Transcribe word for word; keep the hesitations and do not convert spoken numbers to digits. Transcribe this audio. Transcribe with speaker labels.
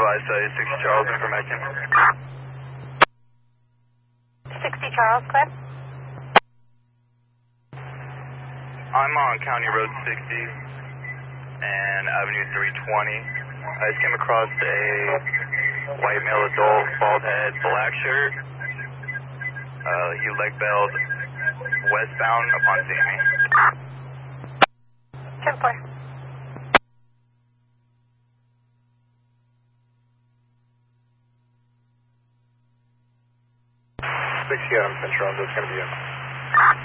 Speaker 1: I say sixty Charles in for Macon.
Speaker 2: sixty Charles, clear.
Speaker 1: I'm on County Road sixty and Avenue three twenty. I just came across a white male adult, bald head, black shirt. Uh, he leg bailed westbound upon seeing me.
Speaker 2: ten four.
Speaker 1: sixty Adam Central, that's going to be him.